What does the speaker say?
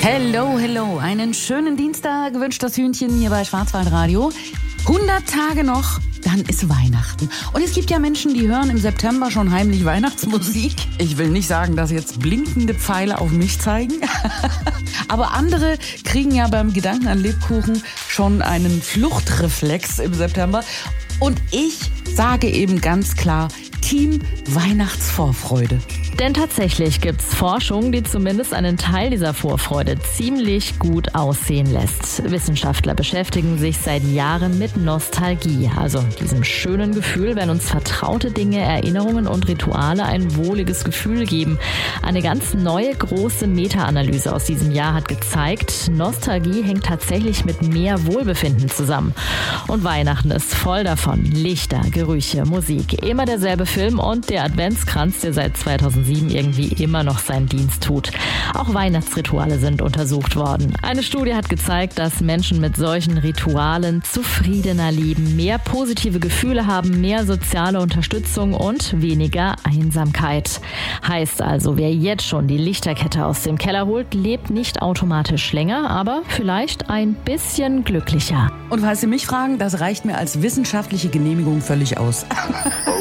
Hello, hello. Einen schönen Dienstag wünscht das Hühnchen hier bei Schwarzwaldradio. 100 Tage noch, dann ist Weihnachten. Und es gibt ja Menschen, die hören im September schon heimlich Weihnachtsmusik. Ich will nicht sagen, dass jetzt blinkende Pfeile auf mich zeigen. Aber andere kriegen ja beim Gedanken an Lebkuchen schon einen Fluchtreflex im September. Und ich sage eben ganz klar, Team Weihnachtsvorfreude. Denn tatsächlich gibt's Forschung, die zumindest einen Teil dieser Vorfreude ziemlich gut aussehen lässt. Wissenschaftler beschäftigen sich seit Jahren mit Nostalgie, also diesem schönen Gefühl, wenn uns vertraute Dinge, Erinnerungen und Rituale ein wohliges Gefühl geben. Eine ganz neue große Meta-Analyse aus diesem Jahr hat gezeigt, Nostalgie hängt tatsächlich mit mehr Wohlbefinden zusammen. Und Weihnachten ist voll davon. Lichter, Gerüche, Musik, immer derselbe Film und der Adventskranz, der seit 2007 irgendwie immer noch seinen Dienst tut. Auch Weihnachtsrituale sind untersucht worden. Eine Studie hat gezeigt, dass Menschen mit solchen Ritualen zufriedener leben, mehr positive Gefühle haben, mehr soziale Unterstützung und weniger Einsamkeit. Heißt also, wer jetzt schon die Lichterkette aus dem Keller holt, lebt nicht automatisch länger, aber vielleicht ein bisschen glücklicher. Und falls Sie mich fragen, das reicht mir als wissenschaftliche Genehmigung völlig aus.